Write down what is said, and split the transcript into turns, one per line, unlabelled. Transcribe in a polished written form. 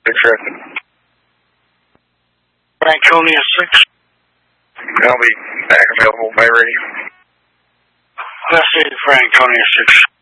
Big traffic.
Franconia 6.
I'll be back available by radio.
Let's see, Franconia 6.